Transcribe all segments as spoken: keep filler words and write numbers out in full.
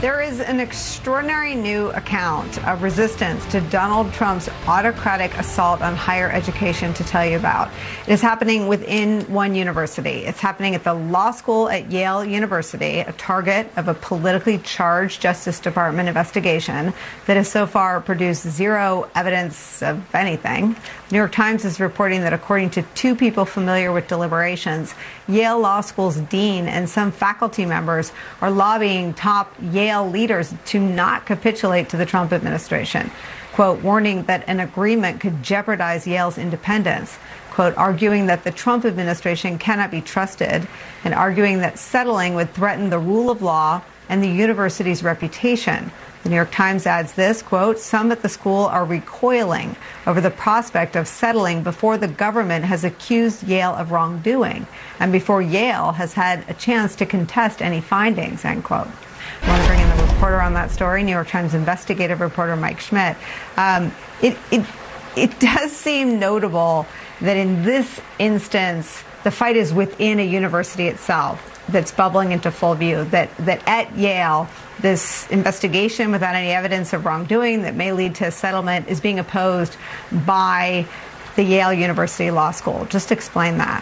There is an extraordinary new account of resistance to Donald Trump's autocratic assault on higher education to tell you about. It is happening within one university. It's happening at the law school at Yale University, a target of a politically charged Justice Department investigation that has so far produced zero evidence of anything. The New York Times is reporting that according to two people familiar with deliberations, Yale Law School's dean and some faculty members are lobbying top Yale leaders to not capitulate to the Trump administration, quote, warning that an agreement could jeopardize Yale's independence, quote, arguing that the Trump administration cannot be trusted, and arguing that settling would threaten the rule of law and the university's reputation. The New York Times adds this, quote, some at the school are recoiling over the prospect of settling before the government has accused Yale of wrongdoing and before Yale has had a chance to contest any findings, end quote. I want to bring in the reporter on that story, New York Times investigative reporter Mike Schmidt. Um, it, it, it does seem notable that in this instance, the fight is within a university itself that's bubbling into full view, that, that at Yale, this investigation without any evidence of wrongdoing that may lead to a settlement is being opposed by the Yale University Law School. Just explain that.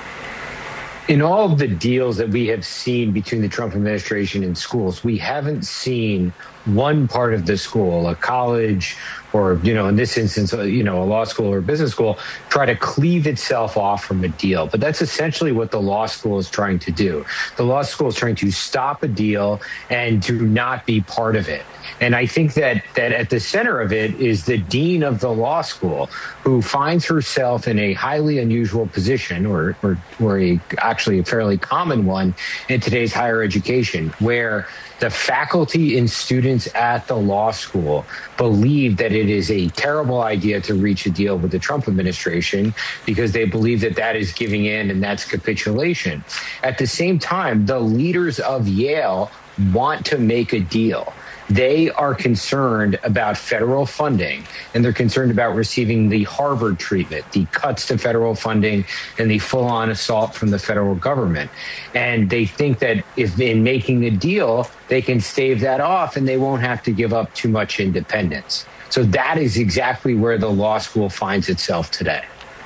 In all of the deals that we have seen between the Trump administration and schools, we haven't seen one part of the school, a college or, you know, in this instance, you know, a law school or a business school, try to cleave itself off from a deal. But that's essentially what the law school is trying to do. The law school is trying to stop a deal and to not be part of it. And I think that that at the center of it is the dean of the law school, who finds herself in a highly unusual position, or, or, or a, actually a fairly common one in today's higher education, where the faculty and students at the law school believe that it is a terrible idea to reach a deal with the Trump administration because they believe that that is giving in and that's capitulation. At the same time, the leaders of Yale want to make a deal. They are concerned about federal funding, and they're concerned about receiving the Harvard treatment, the cuts to federal funding, and the full-on assault from the federal government. And they think that if in making a deal, they can stave that off and they won't have to give up too much independence. So that is exactly where the law school finds itself today.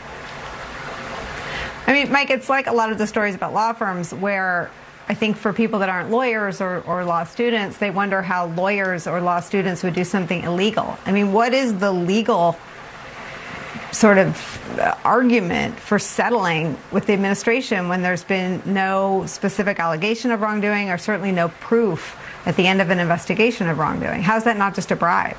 I mean, Mike, it's like a lot of the stories about law firms where I think for people that aren't lawyers or, or law students, they wonder how lawyers or law students would do something illegal. I mean, what is the legal sort of argument for settling with the administration when there's been no specific allegation of wrongdoing or certainly no proof at the end of an investigation of wrongdoing? How's that not just a bribe?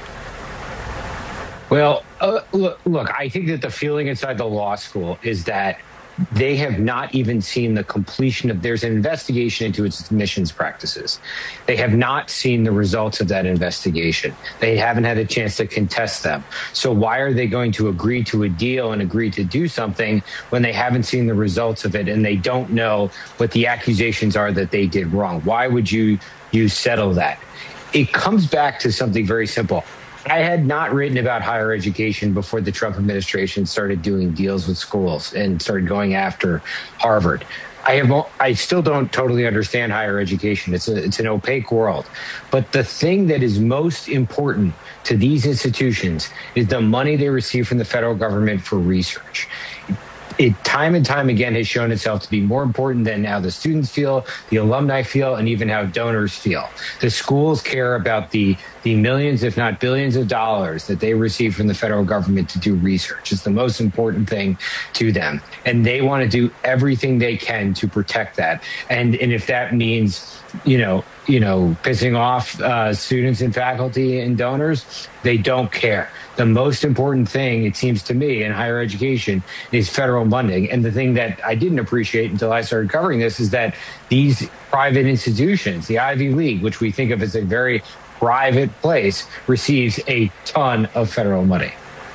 Well, uh, look, look, I think that the feeling inside the law school is that they have not even seen the completion of, there's an investigation into its admissions practices. They have not seen the results of that investigation. They haven't had a chance to contest them. So why are they going to agree to a deal and agree to do something when they haven't seen the results of it and they don't know what the accusations are that they did wrong? Why would you, you settle that? It comes back to something very simple. I had not written about higher education before the Trump administration started doing deals with schools and started going after Harvard. I have, I still don't totally understand higher education. It's a, it's an opaque world. But the thing that is most important to these institutions is the money they receive from the federal government for research. It time and time again has shown itself to be more important than how the students feel, the alumni feel, and even how donors feel. The schools care about the, the millions, if not billions of dollars that they receive from the federal government to do research. It's the most important thing to them. And they want to do everything they can to protect that. And, and if that means, you know, you know, pissing off uh, students and faculty and donors, they don't care. The most important thing, it seems to me, in higher education is federal funding. And the thing that I didn't appreciate until I started covering this is that these private institutions, the Ivy League, which we think of as a very private place, receives a ton of federal money.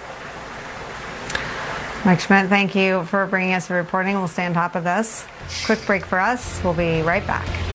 Mike Schmidt, thank you for bringing us the reporting. We'll stay on top of this. Quick break for us. We'll be right back.